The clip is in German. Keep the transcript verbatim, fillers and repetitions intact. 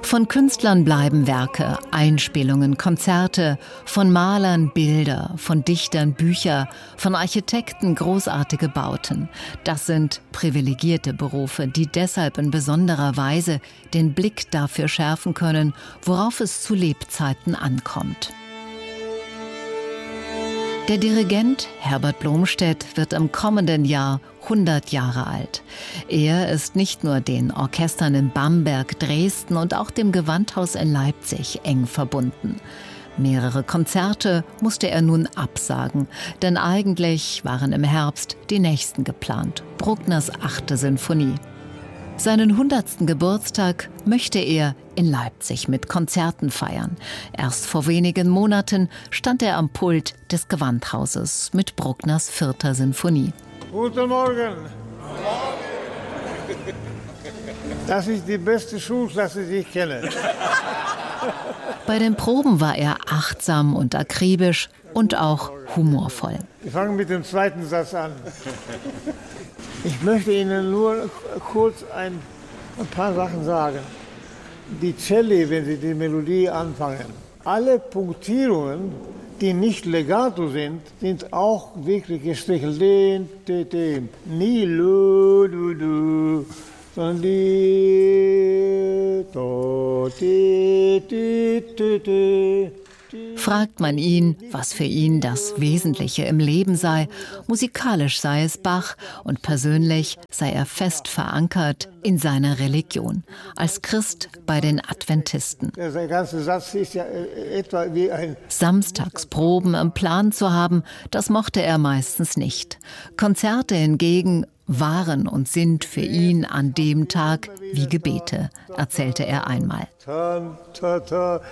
Von Künstlern bleiben Werke, Einspielungen, Konzerte, von Malern Bilder, von Dichtern Bücher, von Architekten großartige Bauten. Das sind privilegierte Berufe, die deshalb in besonderer Weise den Blick dafür schärfen können, worauf es zu Lebzeiten ankommt. Der Dirigent Herbert Blomstedt wird im kommenden Jahr hundert Jahre alt. Er ist nicht nur den Orchestern in Bamberg, Dresden und auch dem Gewandhaus in Leipzig eng verbunden. Mehrere Konzerte musste er nun absagen, denn eigentlich waren im Herbst die nächsten geplant. Bruckners achte Sinfonie. Seinen hundertsten Geburtstag möchte er in Leipzig mit Konzerten feiern. Erst vor wenigen Monaten stand er am Pult des Gewandhauses mit Bruckners vierter Sinfonie. Guten Morgen. Das ist die beste Schulklasse, die ich kenne. Bei den Proben war er achtsam und akribisch und auch humorvoll. Wir fangen mit dem zweiten Satz an. Ich möchte Ihnen nur kurz ein, ein paar Sachen sagen. Die Celli, wenn Sie die Melodie anfangen, alle Punktierungen, die nicht legato sind, sind auch wirklich gestrichelt. Den, den, den. Nie lu, du, du, sondern die, do, die, die, die, die. Fragt man ihn, was für ihn das Wesentliche im Leben sei, musikalisch sei es Bach und persönlich sei er fest verankert in seiner Religion, als Christ bei den Adventisten. Der ganze Satz ist ja etwa wie ein... Samstagsproben im Plan zu haben, das mochte er meistens nicht. Konzerte hingegen waren und sind für ihn an dem Tag wie Gebete, erzählte er einmal.